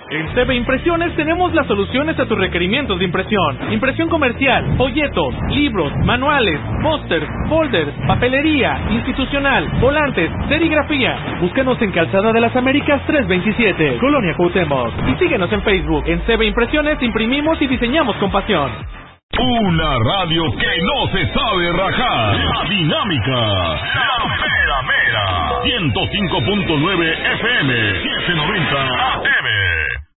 En CB Impresiones tenemos las soluciones a tus requerimientos de impresión. Impresión comercial, folletos, libros, manuales, pósters, folders, papelería, institucional, volantes, serigrafía. Búscanos en Calzada de las Américas 327, Colonia Cuauhtémoc. Y síguenos en Facebook. En CB Impresiones imprimimos y diseñamos con pasión. Una radio que no se sabe rajar. La Dinámica. La Mera Mera. 105.9 FM. 790 AM.